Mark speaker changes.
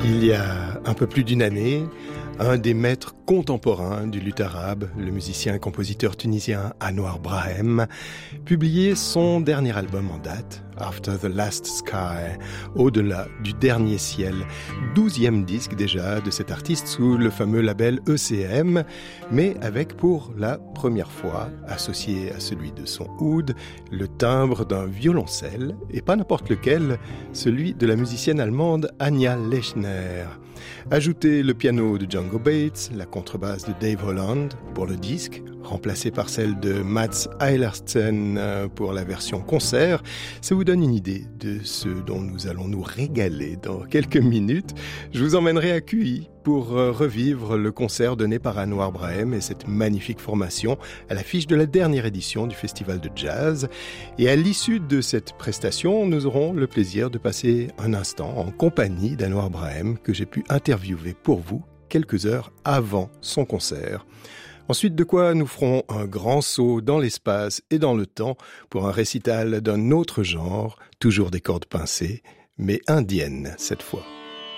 Speaker 1: Il y a un peu plus d'une année, un des maîtres contemporains du luth arabe, le musicien et compositeur tunisien Anouar Brahim, publiait son dernier album en date, After the Last Sky, au-delà du dernier ciel, 12e disque déjà de cet artiste sous le fameux label ECM, mais avec pour la première fois, associé à celui de son oud, le timbre d'un violoncelle, et pas n'importe lequel, celui de la musicienne allemande Anja Lechner. Ajoutez le piano de Django Bates, la contrebasse de Dave Holland pour le disque, remplacé par celle de Mats Eilertsen pour la version concert. Ça vous donne une idée de ce dont nous allons nous régaler dans quelques minutes. Je vous emmènerai à QI pour revivre le concert donné par Anouar Brahim et cette magnifique formation à l'affiche de la dernière édition du Festival de Jazz. Et à l'issue de cette prestation, nous aurons le plaisir de passer un instant en compagnie d'Anouar Brahim que j'ai pu interviewer pour vous quelques heures avant son concert. Ensuite, de quoi nous ferons un grand saut dans l'espace et dans le temps pour un récital d'un autre genre, toujours des cordes pincées, mais indiennes cette fois.